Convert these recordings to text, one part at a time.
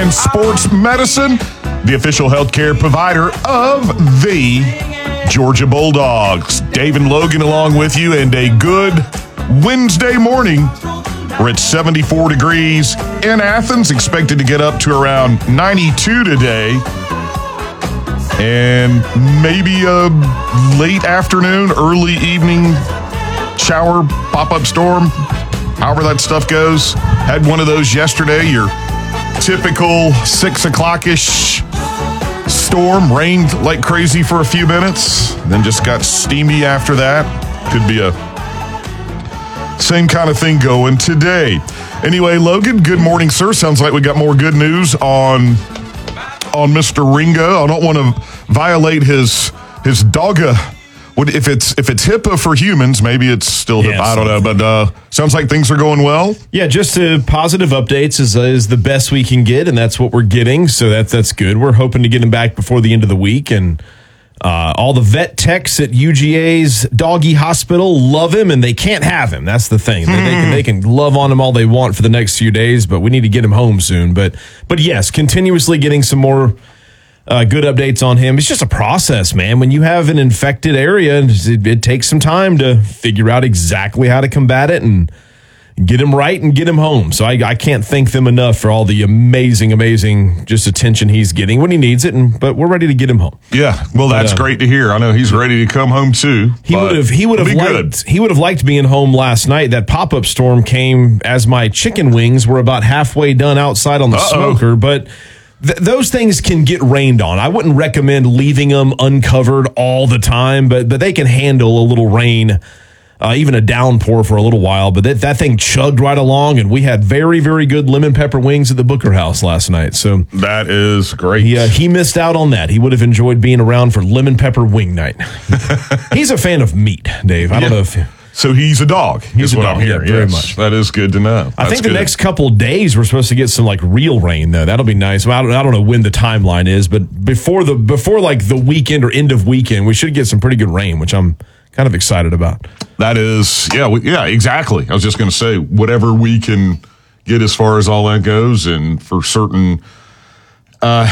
and Sports Medicine, the official healthcare provider of the Georgia Bulldogs. Dave and Logan along with you, and a good Wednesday morning. We're at 74 degrees in Athens, expected to get up to around 92 today. And maybe a late afternoon, early evening shower, pop-up storm, however that stuff goes. Had one of those yesterday, your typical 6 o'clock-ish storm, rained like crazy for a few minutes, then just got steamy after that. Could be a same kind of thing going today. Anyway, Logan, good morning, sir. Sounds like we got more good news on Mr. Ringo. I don't want to violate his dogga. If it's HIPAA for humans, maybe it's still HIPAA. I don't know, but sounds like things are going well. Yeah, just positive updates is the best we can get, and that's what we're getting. So that's good. We're hoping to get him back before the end of the week, and all the vet techs at UGA's doggy hospital love him, and they can't have him. That's the thing. They can love on him all they want for the next few days, but we need to get him home soon. But yes, continuously getting some more good updates on him. It's just a process, man. When you have an infected area, it takes some time to figure out exactly how to combat it and get him right and get him home. So I can't thank them enough for all the amazing just attention he's getting when he needs it. But we're ready to get him home. Yeah, well, that's great to hear. I know he's ready to come home too. He would have liked being home last night. That pop-up storm came as my chicken wings were about halfway done outside on the smoker, but those things can get rained on. I wouldn't recommend leaving them uncovered all the time, but they can handle a little rain. Even a downpour for a little while, but that thing chugged right along, and we had very, very good lemon pepper wings at the Booker House last night. So that is great. He missed out on that. He would have enjoyed being around for lemon pepper wing night. He's a fan of meat, Dave. I don't know if... So he's a dog. He's what a dog, I'm hearing. Yeah, very much. That is good to know. I think the next couple days we're supposed to get some like real rain though. That'll be nice. Well, I don't know when the timeline is, but before like the weekend or end of weekend, we should get some pretty good rain, which I'm kind of excited about. That is, yeah, exactly. I was just going to say whatever we can get as far as all that goes, and for certain, one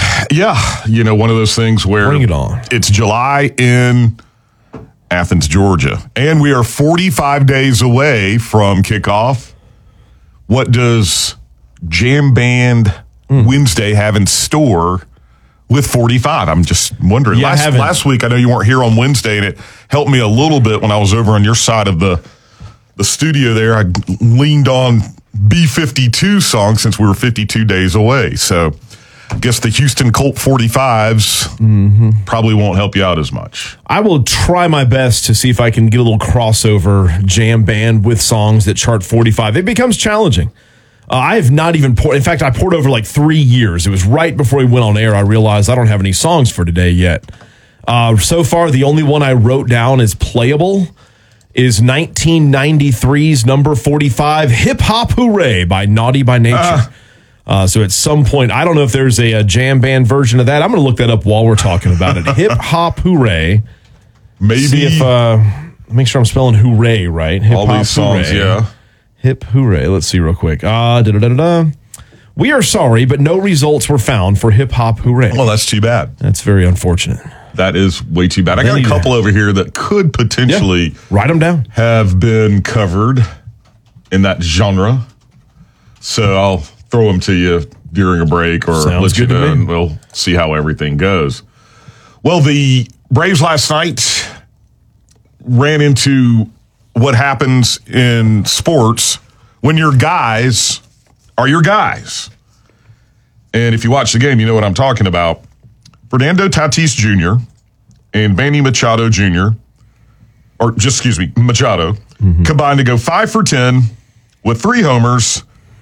of those things where bring it on. It's July in Athens, Georgia, and we are 45 days away from kickoff. What does Jam Band Wednesday have in store with 45? I'm just wondering. Yeah, last week, I know you weren't here on Wednesday, and it helped me a little bit when I was over on your side of the studio there. I leaned on B-52 song since we were 52 days away. So I guess the Houston Colt 45s probably won't help you out as much. I will try my best to see if I can get a little crossover jam band with songs that chart 45. It becomes challenging. I have not even poured. In fact, I poured over like 3 years. It was right before we went on air. I realized I don't have any songs for today yet. So far, the only one I wrote down is playable is 1993's number 45, Hip Hop Hooray by Naughty by Nature. So at some point, I don't know if there's a jam band version of that. I'm going to look that up while we're talking about it. Hip Hop Hooray. Maybe. See if, make sure I'm spelling hooray right. Hip all these songs, hooray. Yeah. Hip hooray. Let's see real quick. We are sorry, but no results were found for Hip Hop Hooray. Well, that's too bad. That's very unfortunate. That is way too bad. I got a couple over here that could potentially write them down. Have been covered in that genre. So I'll throw them to you during a break or let you know, and we'll see how everything goes. Well, the Braves last night ran into what happens in sports when your guys are your guys. And if you watch the game, you know what I'm talking about. Fernando Tatis Jr. and Manny Machado Jr., Machado, combined to go 5 for 10 with 3 homers,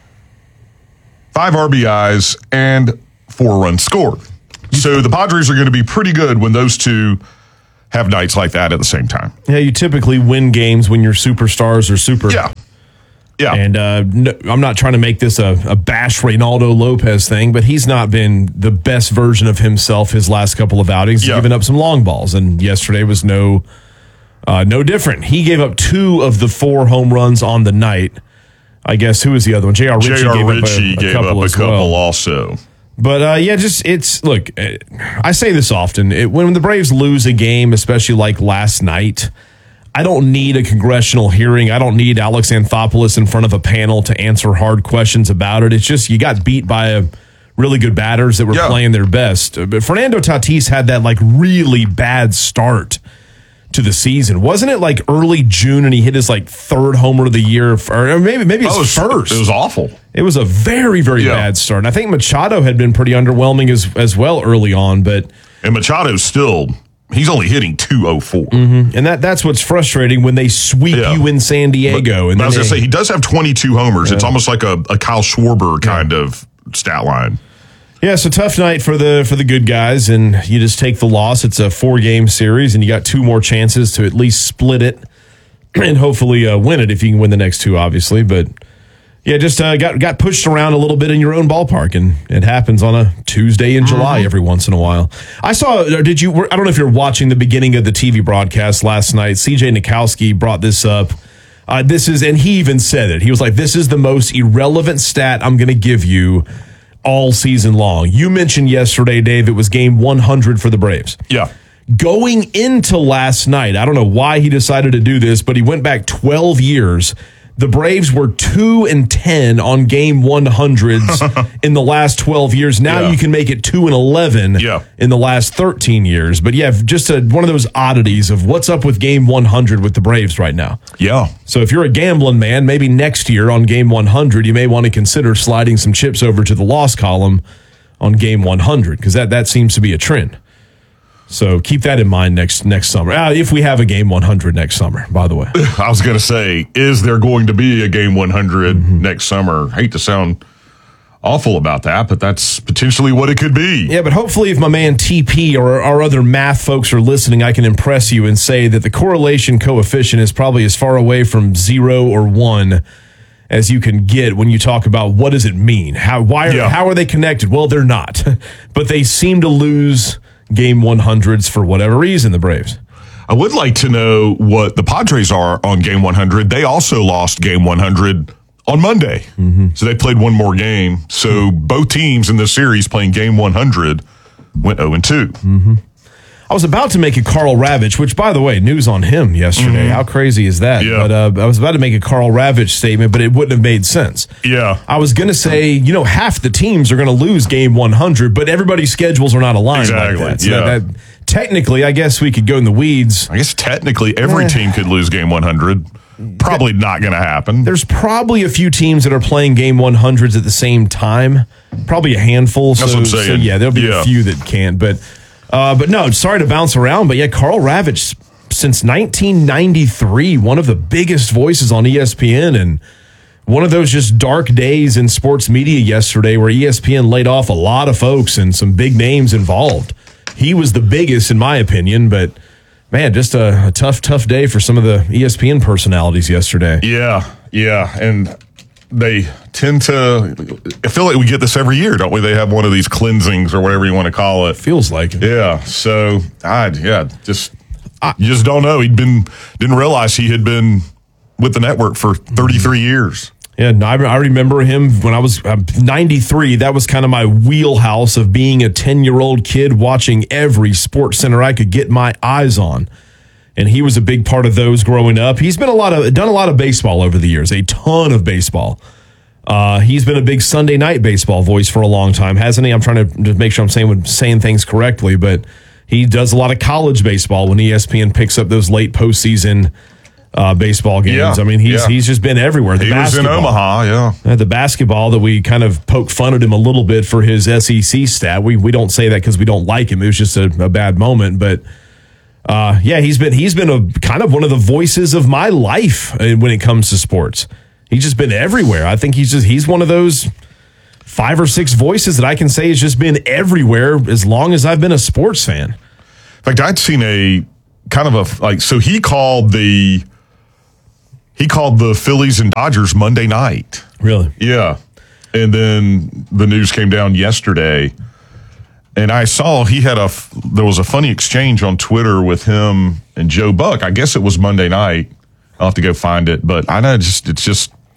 5 RBIs, and 4 runs scored. So the Padres are going to be pretty good when those two have nights like that at the same time. Yeah, you typically win games when your superstars are super. Yeah. And I'm not trying to make this a bash Reynaldo Lopez thing, but he's not been the best version of himself his last couple of outings. He's given up some long balls, and yesterday was no different. He gave up 2 of the 4 home runs on the night. I guess who was the other one? J.R. Ritchie gave up a couple also. But I say this often. When the Braves lose a game, especially like last night, I don't need a congressional hearing. I don't need Alex Anthopoulos in front of a panel to answer hard questions about it. It's just you got beat by really good batters that were playing their best. But Fernando Tatis had that like really bad start to the season. Wasn't it like early June and he hit his like third homer of the year, or maybe his first? It was awful. It was a very, very bad start. And I think Machado had been pretty underwhelming as well early on. And Machado's still, he's only hitting 204. Mm-hmm. And that's what's frustrating when they sweep you in San Diego. But I was going to say, he does have 22 homers. It's almost like a Kyle Schwarber kind of stat line. Yeah, so tough night for the good guys, and you just take the loss. It's a 4-game series, and you got 2 more chances to at least split it and hopefully win it if you can win the next 2, obviously. But yeah, just got pushed around a little bit in your own ballpark, and it happens on a Tuesday in July every once in a while. I don't know if you're watching the beginning of the TV broadcast last night. CJ Nikowski brought this up. And he even said it. He was like, "This is the most irrelevant stat I'm going to give you all season long." You mentioned yesterday, Dave, it was game 100 for the Braves. Yeah. Going into last night, I don't know why he decided to do this, but he went back 12 years. The Braves were 2-10 on game 100s in the last 12 years. Now you can make it 2-11 in the last 13 years. But yeah, just one of those oddities of what's up with game 100 with the Braves right now. Yeah. So if you're a gambling man, maybe next year on game 100, you may want to consider sliding some chips over to the loss column on game 100 because that seems to be a trend. So keep that in mind next summer. If we have a game 100 next summer, by the way. I was going to say, is there going to be a game 100 next summer? I hate to sound awful about that, but that's potentially what it could be. Yeah, but hopefully if my man TP or our other math folks are listening, I can impress you and say that the correlation coefficient is probably as far away from 0 or 1 as you can get when you talk about what does it mean? How are they connected? Well, they're not. But they seem to lose game 100s for whatever reason, the Braves. I would like to know what the Padres are on game 100. They also lost game 100 on Monday. So they played one more game. So both teams in this series playing game 100 went 0-2. I was about to make a Carl Ravitch, which, by the way, news on him yesterday. How crazy is that? Yeah. But I was about to make a Carl Ravitch statement, but it wouldn't have made sense. Yeah. I was going to say, half the teams are going to lose game 100, but everybody's schedules are not aligned like that. So technically, I guess we could go in the weeds. I guess technically every team could lose game 100. Probably not going to happen. There's probably a few teams that are playing game 100s at the same time. Probably a handful. That's what I'm saying. So yeah, there'll be a few that can't. But no, sorry to bounce around. But yeah, Carl Ravitch, since 1993, one of the biggest voices on ESPN, and one of those just dark days in sports media yesterday where ESPN laid off a lot of folks and some big names involved. He was the biggest, in my opinion, but man, just a tough day for some of the ESPN personalities yesterday. Yeah. And they tend to, I feel like we get this every year, don't we? They have one of these cleansings or whatever you want to call it. Feels like it. Yeah. So, you just don't know. Didn't realize he had been with the network for 33 years. Yeah, I remember him when I was 93. That was kind of my wheelhouse of being a 10-year-old kid watching every sports center I could get my eyes on. And he was a big part of those growing up. He's been done a lot of baseball over the years, a ton of baseball. He's been a big Sunday night baseball voice for a long time, hasn't he? I'm trying to make sure I'm saying things correctly, but he does a lot of college baseball when ESPN picks up those late postseason baseball games. Yeah, I mean, he's just been everywhere. He was in Omaha, The basketball that we kind of poke fun at him a little bit for his SEC stat. We don't say that because we don't like him. It was just a bad moment, but he's been a kind of one of the voices of my life when it comes to sports. He's just been everywhere. I think he's one of those 5 or 6 voices that I can say has just been everywhere as long as I've been a sports fan. In fact, I'd seen a kind of so he called the Phillies and Dodgers Monday night. Really? Yeah. And then the news came down yesterday. And I saw there was a funny exchange on Twitter with him and Joe Buck. I guess it was Monday night. I'll have to go find it. But I know it's just,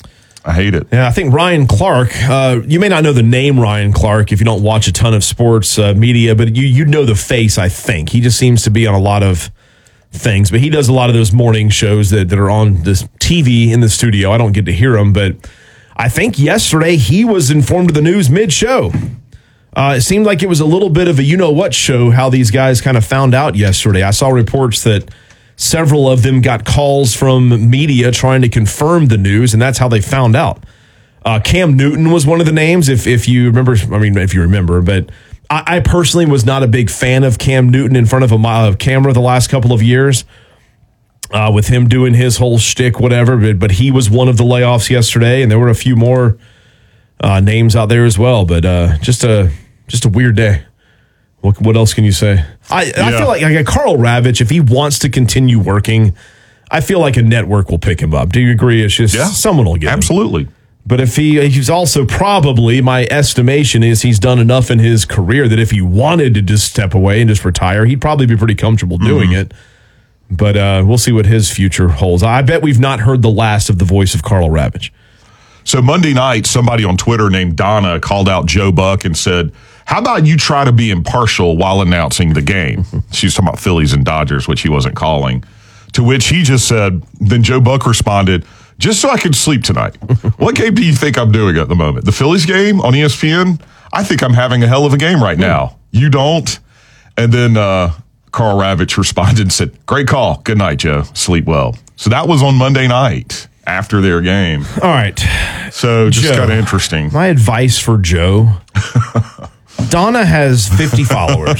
I hate it. Yeah, I think Ryan Clark, you may not know the name Ryan Clark if you don't watch a ton of sports media, but you know the face, I think. He just seems to be on a lot of things, but he does a lot of those morning shows that are on this TV in the studio. I don't get to hear them, but I think yesterday he was informed of the news mid-show. It seemed like it was a little bit of a you-know-what show, how these guys kind of found out yesterday. I saw reports that several of them got calls from media trying to confirm the news, and that's how they found out. Cam Newton was one of the names, if you remember, but I personally was not a big fan of Cam Newton in front of a camera the last couple of years with him doing his whole shtick, whatever, but he was one of the layoffs yesterday, and there were a few more names out there as well, but just a weird day. What else can you say? I feel like Carl Ravitch, if he wants to continue working, I feel like a network will pick him up. Do you agree? It's just someone will get him. Absolutely. But if he's also probably, my estimation is he's done enough in his career that if he wanted to just step away and just retire, he'd probably be pretty comfortable doing it. But we'll see what his future holds. I bet we've not heard the last of the voice of Carl Ravitch. So Monday night, somebody on Twitter named Donna called out Joe Buck and said, how about you try to be impartial while announcing the game? She was talking about Phillies and Dodgers, which he wasn't calling. To which he just said, then Joe Buck responded, just so I could sleep tonight. What game do you think I'm doing at the moment? The Phillies game on ESPN? I think I'm having a hell of a game right now. You don't? And then Carl Ravitch responded and said, great call. Good night, Joe. Sleep well. So that was on Monday night after their game. All right. So just kind of interesting. My advice for Joe, Donna has 50 followers.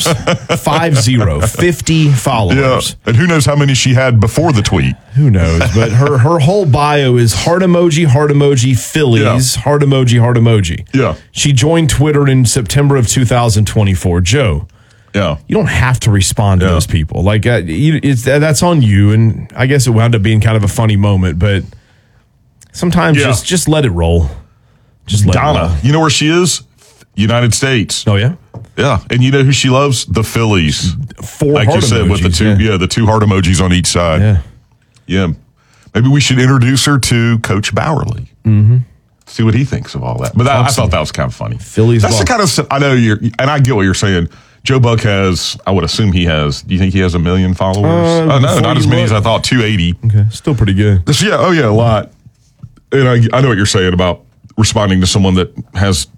50 followers. Yeah. And who knows how many she had before the tweet. Who knows? But her whole bio is heart emoji, Phillies, heart emoji. Yeah. She joined Twitter in September of 2024. Joe. Yeah. You don't have to respond to those people. Like, that's on you. And I guess it wound up being kind of a funny moment, but sometimes just let it roll. Just let Donna, it roll. you know where she is? United States. Oh, yeah? Yeah. And you know who she loves? The Phillies. 4 like heart you said, emojis, with the two heart emojis on each side. Yeah. Yeah. Maybe we should introduce her to Coach Bowerly. Mm-hmm. See what he thinks of all that. But I thought that was kind of funny. Phillies. That's the kind of, I know and I get what you're saying. Joe Buck has, I would assume he has, do you think he has 1 million followers? No, not as many as I thought, 280. Okay, still pretty good. A lot. And I know what you're saying about responding to someone that has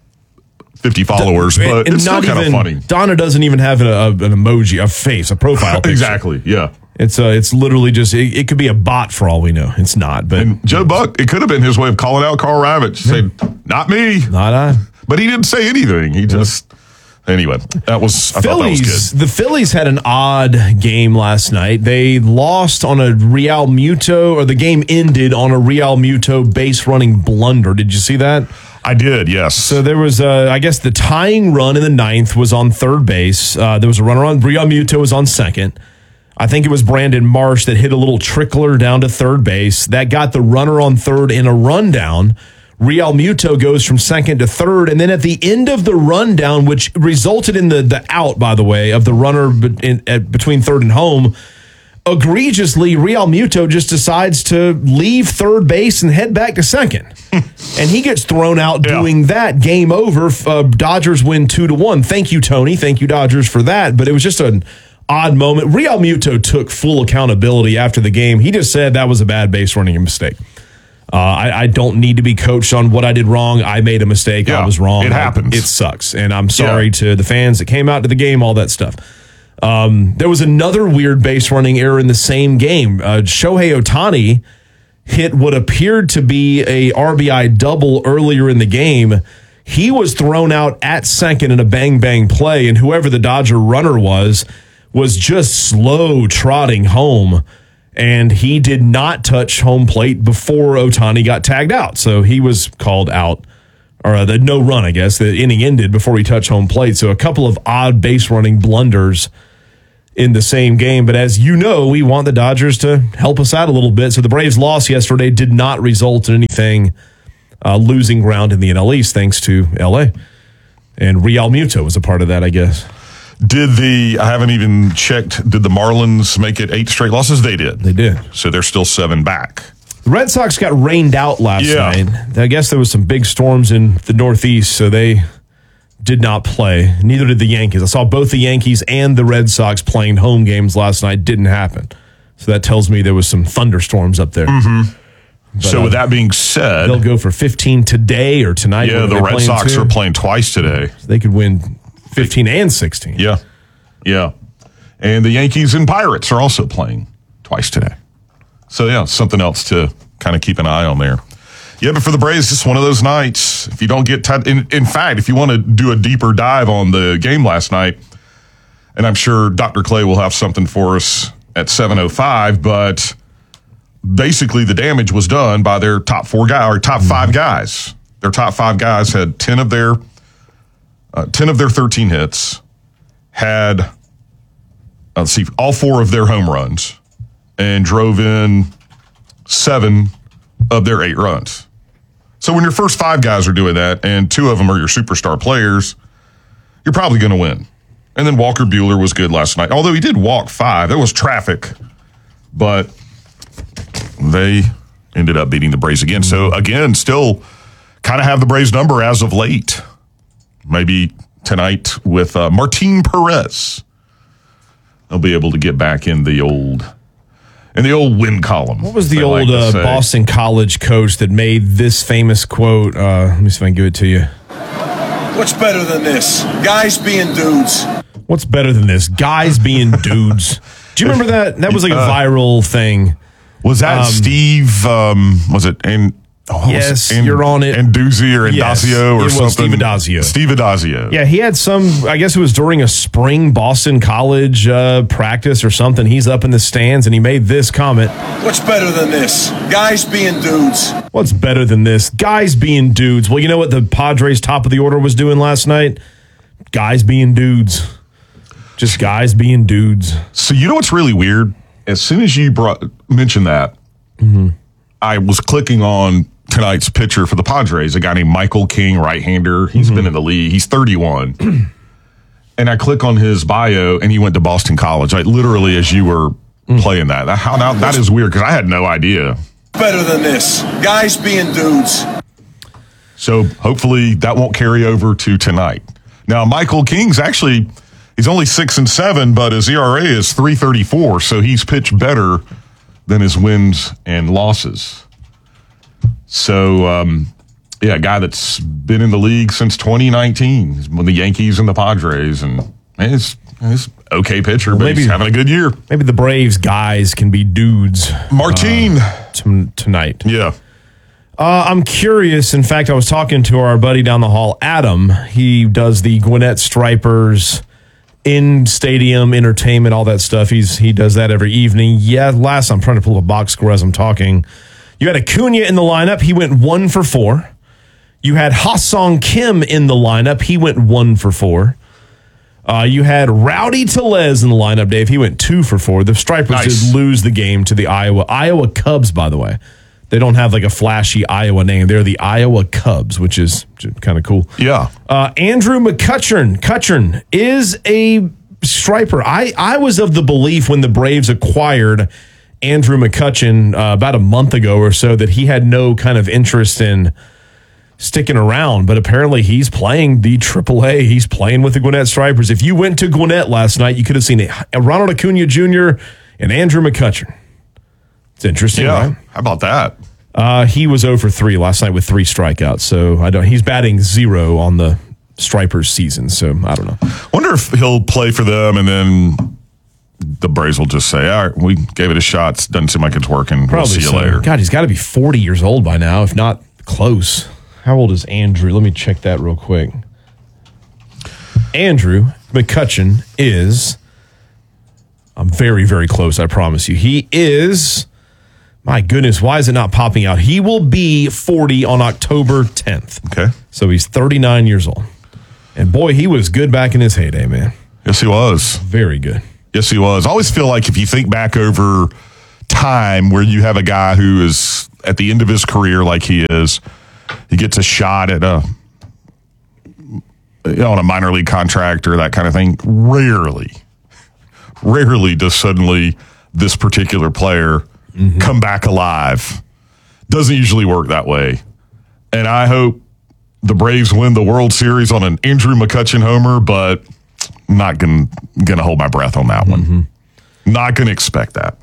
50 followers, but it's still kind of funny. Donna doesn't even have an emoji, a face, a profile picture. Exactly, yeah. It's literally just, it could be a bot for all we know. It's not, but. And Joe Buck, it could have been his way of calling out Carl Ravitch, saying, not me. Not I. But he didn't say anything. He just... Anyway, I thought that was good. The Phillies had an odd game last night. They lost on a Real Muto, or the game ended on a Real Muto base running blunder. Did you see that? I did, yes. So there was, I guess, the tying run in the 9th was on third base. There was a runner on, Real Muto was on second. I think it was Brandon Marsh that hit a little trickler down to third base. That got the runner on third in a rundown. Real Muto goes from second to third, and then at the end of the rundown, which resulted in the out, by the way, of the runner between third and home, egregiously, Real Muto just decides to leave third base and head back to second. And he gets thrown out doing that. Game over. Dodgers win 2-1. Thank you, Tony. Thank you, Dodgers, for that. But it was just an odd moment. Real Muto took full accountability after the game. He just said that was a bad base running mistake. I don't need to be coached on what I did wrong. I made a mistake. I was wrong. It happens. It sucks. And I'm sorry to the fans that came out to the game, all that stuff. There was another weird base running error in the same game. Shohei Ohtani hit what appeared to be a RBI double earlier in the game. He was thrown out at second in a bang-bang play, and whoever the Dodger runner was just slow trotting home. And he did not touch home plate before Ohtani got tagged out. So he was called out, or the no run, I guess. The inning ended before he touched home plate. So a couple of odd base running blunders in the same game. But as you know, we want the Dodgers to help us out a little bit. So the Braves' loss yesterday did not result in anything losing ground in the NL East, thanks to LA. And Real Muto was a part of that, I guess. I haven't even checked, did the Marlins make it 8 straight losses? They did. They did. So they're still 7 back. The Red Sox got rained out last night. I guess there was some big storms in the Northeast, so they did not play. Neither did the Yankees. I saw both the Yankees and the Red Sox playing home games last night. Didn't happen. So that tells me there was some thunderstorms up there. Mm-hmm. But, so with that being said, they'll go for 15 today or tonight. Yeah, the Red Sox are playing twice today. So they could win 15 and 16. Yeah. Yeah. And the Yankees and Pirates are also playing twice today. So, yeah, something else to kind of keep an eye on there. Yeah, but for the Braves, it's one of those nights. If you don't get in fact, if you want to do a deeper dive on the game last night, and I'm sure Dr. Clay will have something for us at 7:05, but basically the damage was done by their top 5 guys. Their top 5 guys had 10 of their 13 hits, had all 4 of their home runs, and drove in 7 of their 8 runs. So when your first 5 guys are doing that, and 2 of them are your superstar players, you're probably going to win. And then Walker Buehler was good last night, although he did walk 5. There was traffic, but they ended up beating the Braves again. So, again, still kind of have the Braves number as of late. Maybe tonight with Martin Perez. They'll be able to get back in the old win column. What was the old Boston College coach that made this famous quote? Let me see if I can give it to you. What's better than this? Guys being dudes. What's better than this? Guys being dudes. Do you remember that? That was like a viral thing. Was that Steve? Was it? Yes, you're on it. Anduzzi or Indazio or something. Steve Indazio. Steve Indazio. Yeah, he had I guess it was during a spring Boston College practice or something. He's up in the stands and he made this comment. What's better than this? Guys being dudes. What's better than this? Guys being dudes. Well, you know what the Padres top of the order was doing last night? Guys being dudes. Just guys being dudes. So you know what's really weird? As soon as you mentioned that, I was clicking on tonight's pitcher for the Padres, a guy named Michael King, right-hander. He's been in the league. He's 31. And I click on his bio, and he went to Boston College. Like, literally, as you were playing that. That is weird, because I had no idea. Better than this. Guys being dudes. So, hopefully, that won't carry over to tonight. Now, Michael King's actually, he's only 6-7, but his ERA is 3.34, so he's pitched better than his wins and losses. So, a guy that's been in the league since 2019 when the Yankees and the Padres, and he's okay pitcher, but he's having a good year. Maybe the Braves guys can be dudes. Martin. Tonight. Yeah. I'm curious. In fact, I was talking to our buddy down the hall, Adam. He does the Gwinnett Stripers in-stadium entertainment, all that stuff. He does that every evening. Yeah, I'm trying to pull up a box score as I'm talking. You had Acuna in the lineup. He went 1 for 4. You had Ha-Sung Kim in the lineup. He went 1 for 4. You had Rowdy Tellez in the lineup, Dave. He went 2 for 4. The Stripers did lose the game to the Iowa Cubs, by the way. They don't have like a flashy Iowa name. They're the Iowa Cubs, which is kind of cool. Yeah. Andrew McCutcheon is a Striper. I was of the belief when the Braves acquired Andrew McCutcheon about a month ago or so that he had no kind of interest in sticking around, but apparently he's playing the AAA. He's playing with the Gwinnett Stripers. If you went to Gwinnett last night, you could have seen Ronald Acuna Jr. and Andrew McCutcheon. It's interesting, right? How about that? He was 0 for 3 last night with 3 strikeouts, so he's batting 0 on the Stripers season, so I don't know. Wonder if he'll play for them and then the Braves will just say, all right, we gave it a shot. Doesn't seem like it's working. Probably we'll see you later. God, he's got to be 40 years old by now, if not close. How old is Andrew? Let me check that real quick. Andrew McCutcheon is, I'm very, very close, I promise you. He is, my goodness, why is it not popping out? He will be 40 on October 10th. Okay. So he's 39 years old. And boy, he was good back in his heyday, man. Yes, he was. Very good. Yes, he was. I always feel like if you think back over time where you have a guy who is at the end of his career like he is, he gets a shot at on a minor league contract or that kind of thing. Rarely does suddenly this particular player come back alive Doesn't usually work that way. And I hope the Braves win the World Series on an Andrew McCutchen homer, but not gonna hold my breath on that one. Not gonna expect that.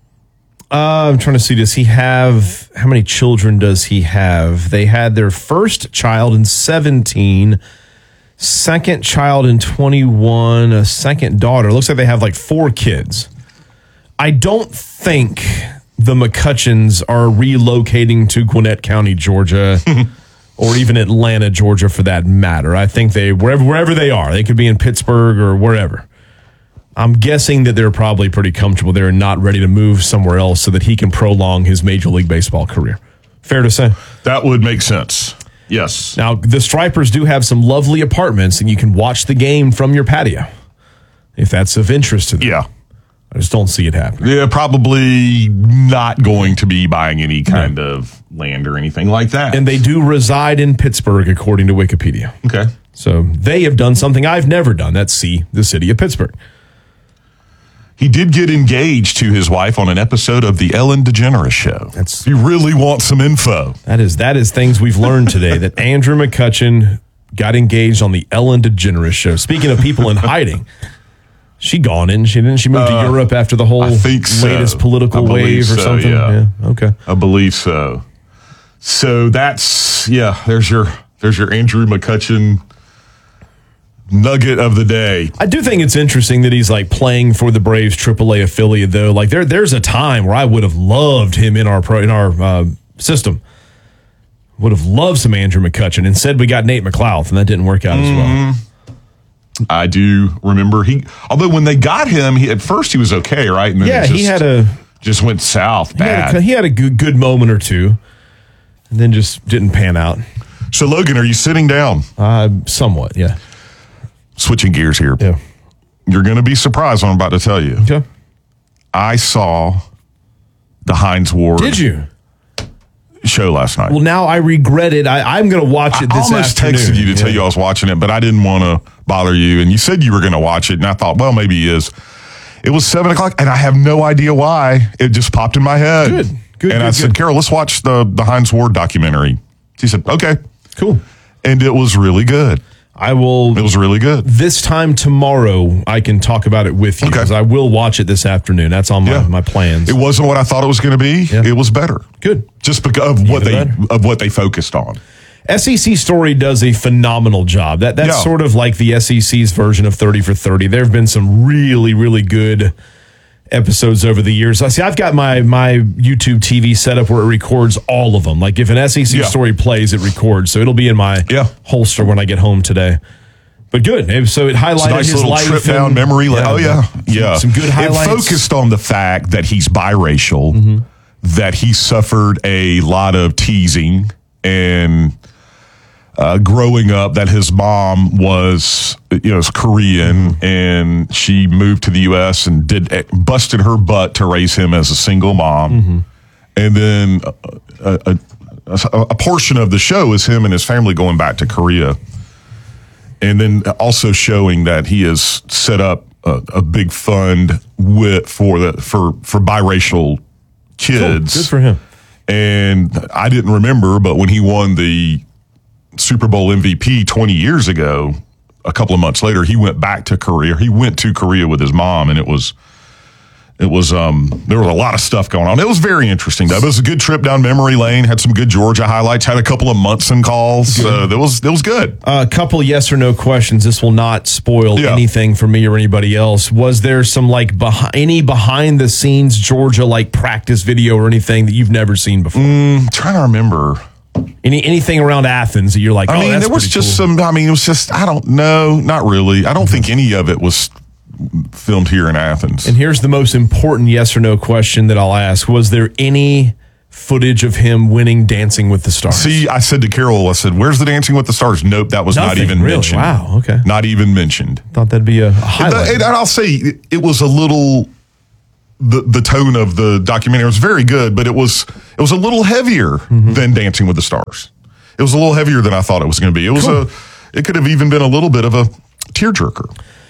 I'm trying to see, does he have, how many children does he have? They had their first child in 17, second child in 21, a second daughter. Looks like they have like 4 kids. I don't think the McCutchens are relocating to Gwinnett County, Georgia, or even Atlanta, Georgia, for that matter. I think they, wherever they are, they could be in Pittsburgh or wherever. I'm guessing that they're probably pretty comfortable there and not ready to move somewhere else so that he can prolong his Major League Baseball career. Fair to say? That would make sense. Yes. Now, the Stripers do have some lovely apartments, and you can watch the game from your patio, if that's of interest to them. Yeah. I just don't see it happening. Yeah, probably not going to be buying any kind of land or anything like that. And they do reside in Pittsburgh, according to Wikipedia. Okay. So they have done something I've never done. That's see the city of Pittsburgh. He did get engaged to his wife on an episode of The Ellen DeGeneres Show. If you really want some info. That is things we've learned today, that Andrew McCutchen got engaged on The Ellen DeGeneres Show. Speaking of people in hiding, she gone in. She moved to Europe after the whole latest political wave or something. Yeah. Okay. I believe so. So that's, there's your Andrew McCutchen nugget of the day. I do think it's interesting that he's like playing for the Braves AAA affiliate, though. Like there's a time where I would have loved him in our system. Would have loved some Andrew McCutchen. Instead, we got Nate McLouth, and that didn't work out as well. I do remember although when they got him, at first he was okay, right? And then he just went south bad. He had a good moment or two, and then just didn't pan out. So Logan, are you sitting down? Somewhat, yeah. Switching gears here. Yeah. You're going to be surprised what I'm about to tell you. Okay. I saw the Hines Ward Did you? show last night. Well, now I regret it. I'm going to watch it this afternoon. I almost texted you to tell you I was watching it, but I didn't want to bother you. And you said you were going to watch it, and I thought, well, maybe he is. It was 7 o'clock, and I have no idea why. It just popped in my head. Good. And I said, Carol, let's watch the Hines Ward documentary. She said, okay. Cool. And it was really good. I will. It was really good. This time tomorrow, I can talk about it with you because I will watch it this afternoon. That's on my plans. It wasn't what I thought it was going to be. Yeah. It was better. Good. Just because of what they focused on. SEC Story does a phenomenal job. That's sort of like the SEC's version of 30 for 30. There have been some really, really good episodes over the years. I've got my YouTube TV set up where it records all of them. Like if an SEC story plays, it records. So it'll be in my holster when I get home today. But good. So it highlighted his little life. Trip down memory lane. Some good highlights. It focused on the fact that he's biracial, that he suffered a lot of teasing and growing up, that his mom was Korean and she moved to the U.S. and busted her butt to raise him as a single mom. And then a portion of the show is him and his family going back to Korea. And then also showing that he has set up a big fund for biracial kids. Cool. Good for him. And I didn't remember, but when he won the Super Bowl MVP 20 years ago, a couple of months later, he went back to Korea. He went to Korea with his mom, and it was there was a lot of stuff going on. It was very interesting, though. It was a good trip down memory lane. Had some good Georgia highlights. Had a couple of Munson calls. It was good. A couple yes or no questions. This will not spoil anything for me or anybody else. Was there some any behind the scenes Georgia practice video or anything that you've never seen before? Trying to remember. Anything around Athens that you're like, there was just cool. It was just, I don't know, not really. I don't think any of it was filmed here in Athens. And here's the most important yes or no question that I'll ask. Was there any footage of him winning Dancing with the Stars? See, I said to Carol, where's the Dancing with the Stars? Nope, that was not even mentioned. Wow, okay. Not even mentioned. Thought that'd be a highlight. And I'll say, it was a little... The tone of the documentary was very good, but it was a little heavier than Dancing with the Stars. It was a little heavier than I thought it was going to be. It could have even been a little bit of a tearjerker.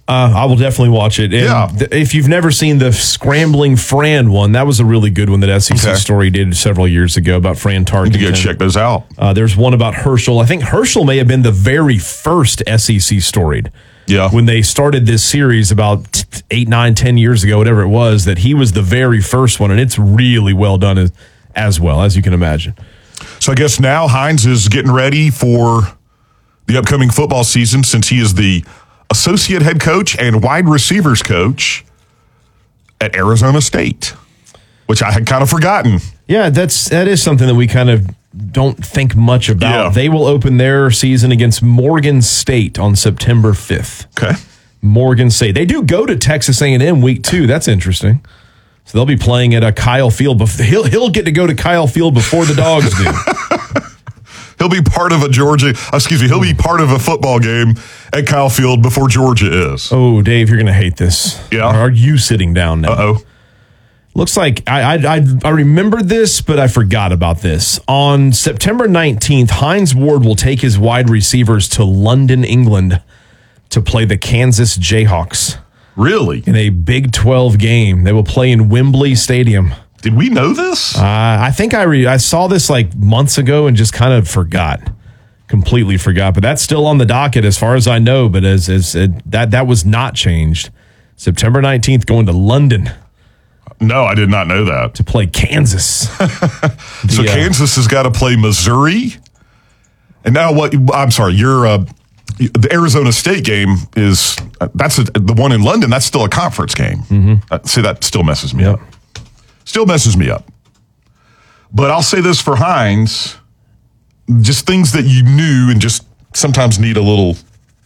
I will definitely watch it. And if you've never seen the Scrambling Fran one, that was a really good one that SEC Story did several years ago about Fran Tarkenton. You go check those out. There's one about Herschel. I think Herschel may have been the very first SEC Storied. Yeah. When they started this series about 8, 9, 10 years ago, whatever it was, that he was the very first one, and it's really well done as well, as you can imagine. So I guess now Hines is getting ready for the upcoming football season since he is the associate head coach and wide receivers coach at Arizona State, which I had kind of forgotten. Yeah, that is something that we kind of don't think much about. Yeah. They will open their season against Morgan State on September 5th. Okay. Morgan State. They do go to Texas A&M week 2. That's interesting. So they'll be playing at a Kyle Field. He'll get to go to Kyle Field before the Dogs do. He'll be part of he'll be part of a football game at Kyle Field before Georgia is. Oh, Dave, you're going to hate this. Yeah. Are you sitting down now? Uh-oh. Looks like I remembered this, but I forgot about this. On September 19th, Hines Ward will take his wide receivers to London, England to play the Kansas Jayhawks. Really? In a Big 12 game. They will play in Wembley Stadium. Did we know this? I think I saw this like months ago and just kind of forgot. Completely forgot. But that's still on the docket as far as I know. But that was not changed. September 19th going to London. No, I did not know that. To play Kansas. So Kansas has got to play Missouri. And now I'm sorry, the Arizona State game is, the one in London, that's still a conference game. Mm-hmm. See, that still messes me up. Still messes me up. But I'll say this for Hines, just things that you knew and just sometimes need a little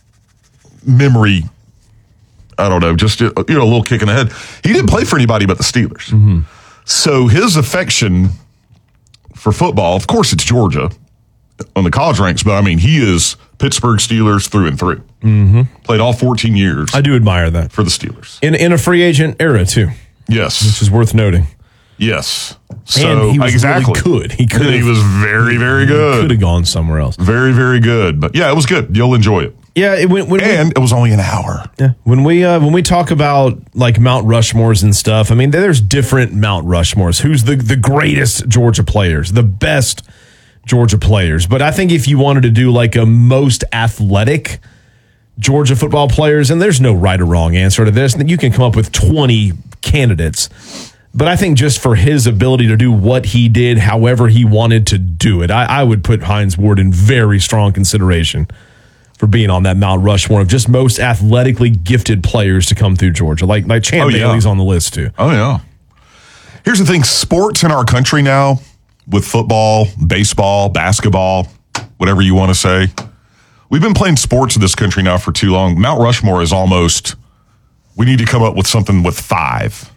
memory, I don't know, just a little kick in the head. He didn't play for anybody but the Steelers. Mm-hmm. So his affection for football, of course it's Georgia on the college ranks, but I mean, he is Pittsburgh Steelers through and through. Mm-hmm. Played all 14 years. I do admire that. For the Steelers. In a free agent era, too. Yes. Which is worth noting. Yes. So, and he was really good. He was very, very good. He could have gone somewhere else. Very, very good. But yeah, it was good. You'll enjoy it. Yeah, it was only an hour. Yeah, when we talk about like Mount Rushmores and stuff, I mean, there's different Mount Rushmores. Who's the greatest Georgia players, the best Georgia players? But I think if you wanted to do like a most athletic Georgia football players, and there's no right or wrong answer to this, you can come up with 20 candidates. But I think just for his ability to do what he did, however he wanted to do it, I would put Hines Ward in very strong consideration for being on that Mount Rushmore of just most athletically gifted players to come through Georgia. Like Champ Bailey's on the list too. Oh, yeah. Here's the thing. Sports in our country now, with football, baseball, basketball, whatever you want to say, we've been playing sports in this country now for too long. Mount Rushmore is almost, we need to come up with something with 5.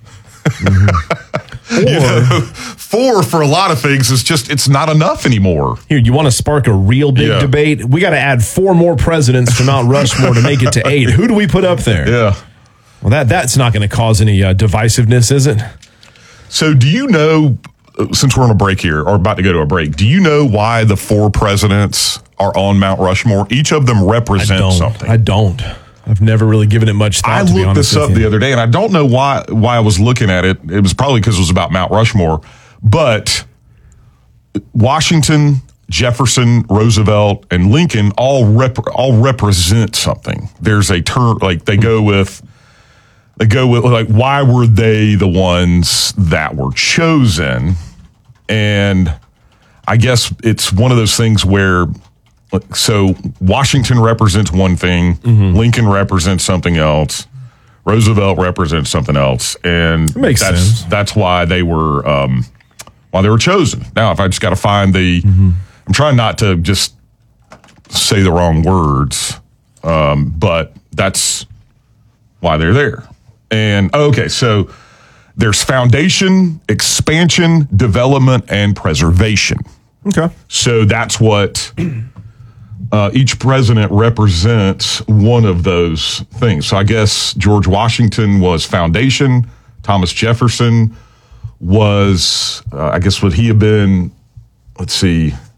Mm-hmm. 4 for a lot of things is just, it's not enough anymore. Here, you want to spark a real big debate? We got to add 4 more presidents to Mount Rushmore to make it to 8. Who do we put up there? Yeah. Well, that's not going to cause any divisiveness, is it? So do you know, since we're on a break here, or about to go to a break, do you know why the 4 presidents are on Mount Rushmore? Each of them represent something. I don't. I've never really given it much thought. I looked this up the other day, and I don't know why I was looking at it. It was probably because it was about Mount Rushmore. But Washington, Jefferson, Roosevelt, and Lincoln all represent something. There's a term, like they go with like, why were they the ones that were chosen? And I guess it's one of those things where, so Washington represents one thing, mm-hmm. Lincoln represents something else, Roosevelt represents something else, and makes sense. That's why they were chosen. Now, if I just got to find I'm trying not to just say the wrong words, but that's why they're there. And okay, so there's foundation, expansion, development, and preservation. Okay, so that's what. Each president represents one of those things. So I guess George Washington was foundation. Thomas Jefferson was, I guess, would he have been, let's see,